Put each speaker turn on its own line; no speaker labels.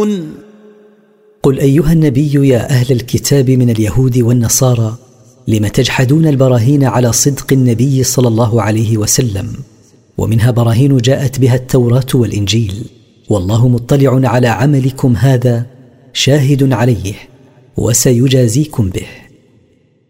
تعملون؟
قل أيها النبي يا أهل الكتاب من اليهود والنصارى، لم تجحدون البراهين على صدق النبي صلى الله عليه وسلم؟ ومنها براهين جاءت بها التوراة والإنجيل، والله مطلع على عملكم هذا شاهد عليه وسيجازيكم به.